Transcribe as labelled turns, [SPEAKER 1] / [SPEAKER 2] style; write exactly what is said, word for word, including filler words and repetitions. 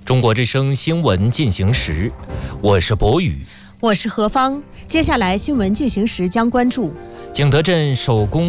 [SPEAKER 1] 中国之声新闻进行时，我是博宇，
[SPEAKER 2] 我是何芳。接下来新闻进行时将关注
[SPEAKER 1] 景德镇手工